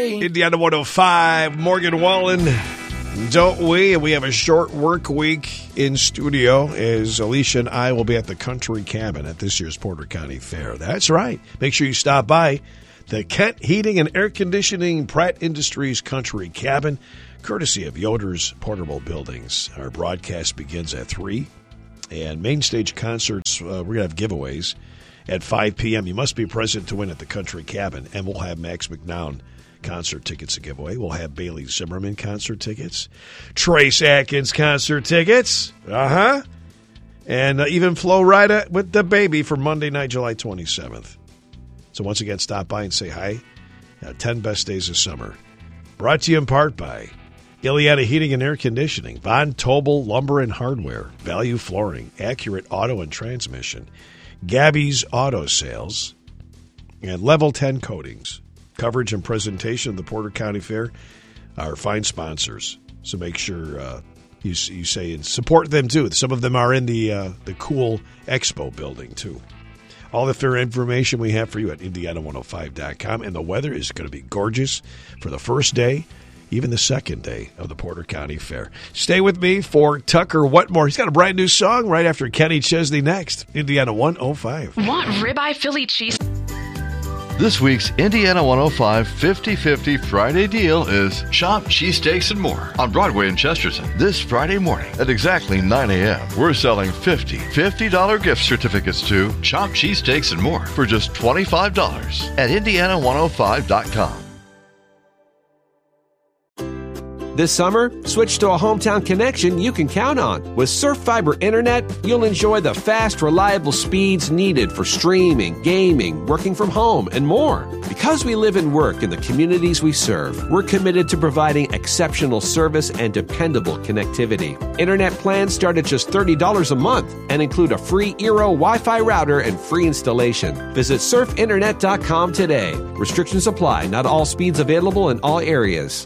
Indiana 105, Morgan Wallen, don't we? We have a short work week in studio as Alicia and I will be at the Country Cabin at this year's Porter County Fair. That's right. Make sure you stop by the Kent Heating and Air Conditioning Pratt Industries Country Cabin, courtesy of Yoder's Portable Buildings. Our broadcast begins at 3, and main stage concerts, we're going to have giveaways at 5 p.m. You must be present to win at the Country Cabin, and we'll have Max McNown concert tickets to give away. We'll have Bailey Zimmerman concert tickets, Trace Atkins concert tickets, and even Flo Rida with the baby for Monday night, July 27th. So once again, stop by and say hi. 10 best days of summer. Brought to you in part by Ileana Heating and Air Conditioning, Von Tobel Lumber and Hardware, Value Flooring, Accurate Auto and Transmission, Gabby's Auto Sales, and Level 10 Coatings. Coverage and presentation of the Porter County Fair are fine sponsors, so make sure you say and support them too. Some of them are in the cool expo building too. All the fair information we have for you at Indiana105.com, and the weather is going to be gorgeous for the first day, even the second day of the Porter County Fair. Stay with me for Tucker Whatmore. He's got a brand new song right after Kenny Chesney next. Indiana 105. Want ribeye Philly cheese? This week's Indiana 105 50-50 Friday deal is Shop Cheesesteaks and More on Broadway in Chesterton. This Friday morning at exactly 9 a.m., we're selling $50 gift certificates to Shop Cheesesteaks and More for just $25 at Indiana105.com. This summer, switch to a hometown connection you can count on. With Surf Fiber Internet, you'll enjoy the fast, reliable speeds needed for streaming, gaming, working from home, and more. Because we live and work in the communities we serve, we're committed to providing exceptional service and dependable connectivity. Internet plans start at just $30 a month and include a free Eero Wi-Fi router and free installation. Visit surfinternet.com today. Restrictions apply. Not all speeds available in all areas.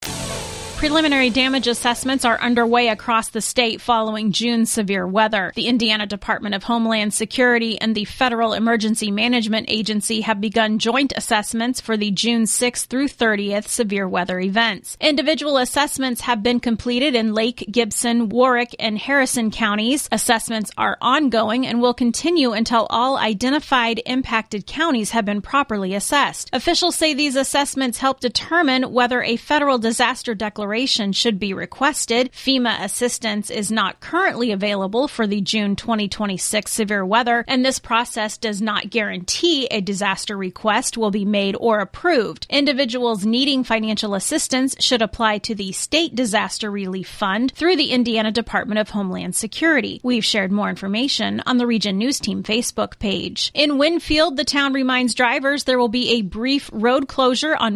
Preliminary damage assessments are underway across the state following June's severe weather. The Indiana Department of Homeland Security and the Federal Emergency Management Agency have begun joint assessments for the June 6th through 30th severe weather events. Individual assessments have been completed in Lake, Gibson, Warwick, and Harrison counties. Assessments are ongoing and will continue until all identified impacted counties have been properly assessed. Officials say these assessments help determine whether a federal disaster declaration should be requested. FEMA assistance is not currently available for the June 2026 severe weather, and this process does not guarantee a disaster request will be made or approved. Individuals needing financial assistance should apply to the State Disaster Relief Fund through the Indiana Department of Homeland Security. We've shared more information on the Region News Team Facebook page. In Winfield, the town reminds drivers there will be a brief road closure on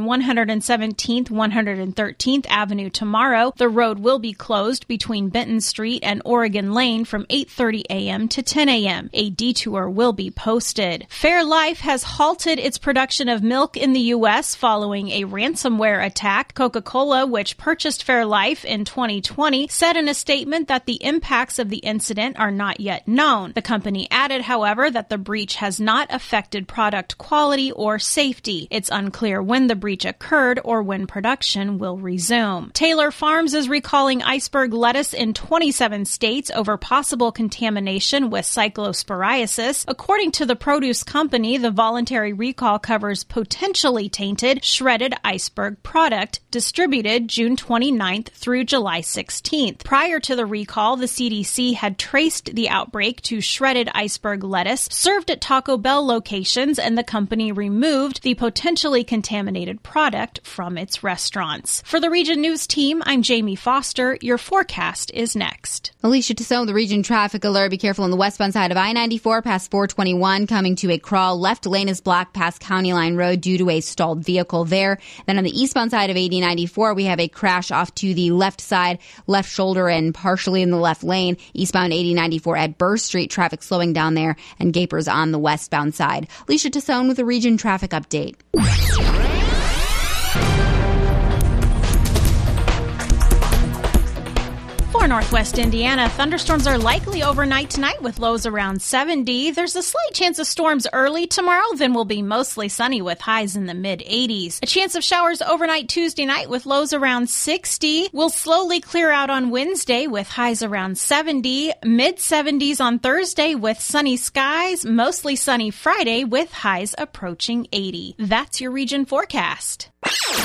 117th, 113th Avenue tomorrow. The road will be closed between Benton Street and Oregon Lane from 8:30 a.m. to 10 a.m. A detour will be posted. Fairlife has halted its production of milk in the U.S. following a ransomware attack. Coca-Cola, which purchased Fairlife in 2020, said in a statement that the impacts of the incident are not yet known. The company added, however, that the breach has not affected product quality or safety. It's unclear when the breach occurred or when production will resume. Taylor Farms is recalling iceberg lettuce in 27 states over possible contamination with cyclosporiasis. According to the produce company, the voluntary recall covers potentially tainted shredded iceberg product distributed June 29th through July 16th. Prior to the recall, the CDC had traced the outbreak to shredded iceberg lettuce served at Taco Bell locations, and the company removed the potentially contaminated product from its restaurants. For the Region News Team, I'm Jamie Foster. Your forecast is next. Alicia Tassone, the Region Traffic Alert. Be careful on the westbound side of I-94 past 421 coming to a crawl. Left lane is blocked past County Line Road due to a stalled vehicle there. Then on the eastbound side of 8094, we have a crash off to the left side, left shoulder and partially in the left lane. Eastbound 8094 at Burr Street, traffic slowing down there, and Gapers on the westbound side. Alicia Tassone with a Region Traffic Update. northwest Indiana, thunderstorms are likely overnight tonight with lows around 70. There's a slight chance of storms early tomorrow, then will be mostly sunny with highs in the mid-80s. A chance of showers overnight Tuesday night with lows around 60. Will slowly clear out on Wednesday with highs around 70. Mid-70s on Thursday with sunny skies. Mostly sunny Friday with highs approaching 80. That's your region forecast.